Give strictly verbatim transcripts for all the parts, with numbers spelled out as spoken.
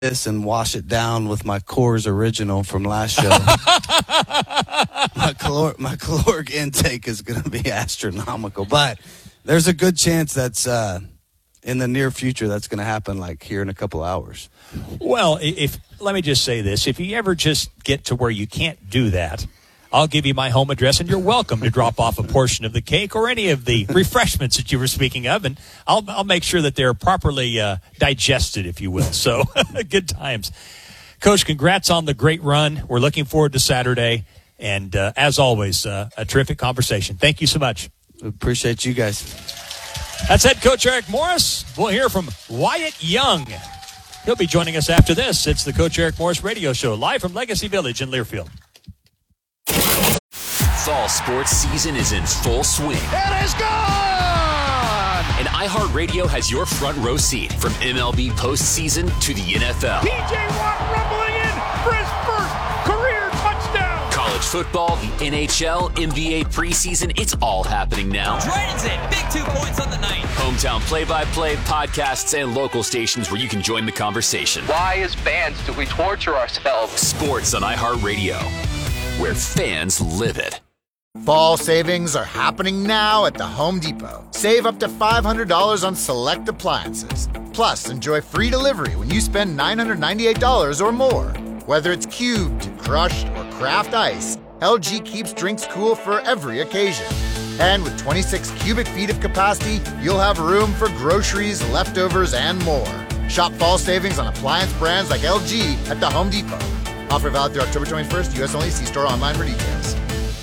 this and wash it down with my Coors Original from last show. my, calor- my caloric intake is going to be astronomical, but there's a good chance that's uh, in the near future that's going to happen, like here in a couple hours. Well, if let me just say this. If you ever just get to where you can't do that, I'll give you my home address, and you're welcome to drop off a portion of the cake or any of the refreshments that you were speaking of, and I'll I'll make sure that they're properly uh, digested, if you will. So, good times. Coach, congrats on the great run. We're looking forward to Saturday, and uh, as always, uh, a terrific conversation. Thank you so much. Appreciate you guys. That's head coach Eric Morris. We'll hear from Wyatt Young. He'll be joining us after this. It's the Coach Eric Morris Radio Show, live from Legacy Village in Learfield. Fall sports season is in full swing. It is gone! And iHeartRadio has your front row seat from M L B postseason to the N F L. P J Watt rumbling in for his first career touchdown. College football, the N H L, N B A preseason, it's all happening now. Dragons it, big two points on the night. Hometown play-by-play, podcasts, and local stations where you can join the conversation. Why, as fans, do we torture ourselves? Sports on iHeartRadio, where fans live it. Fall savings are happening now at the Home Depot. Save up to five hundred dollars on select appliances. Plus, enjoy free delivery when you spend nine hundred ninety-eight dollars or more. Whether it's cubed, crushed, or craft ice, L G keeps drinks cool for every occasion. And with twenty-six cubic feet of capacity, you'll have room for groceries, leftovers, and more. Shop fall savings on appliance brands like L G at the Home Depot. Offer valid through October twenty-first, U S only. See store online for details.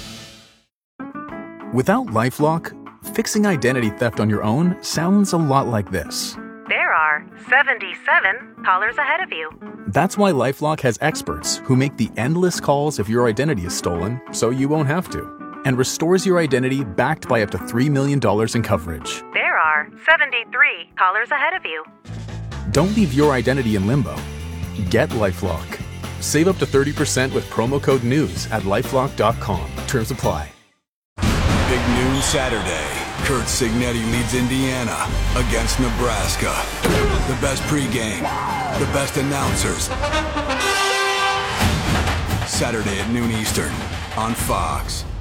Without LifeLock, fixing identity theft on your own sounds a lot like this. There are seventy-seven callers ahead of you. That's why LifeLock has experts who make the endless calls if your identity is stolen, so you won't have to, and restores your identity backed by up to three million dollars in coverage. There are seventy-three callers ahead of you. Don't leave your identity in limbo. Get LifeLock. Save up to thirty percent with promo code NEWS at lifelock dot com. Terms apply. Big noon Saturday. Kurt Signetti leads Indiana against Nebraska. The best pregame, the best announcers. Saturday at noon Eastern on Fox.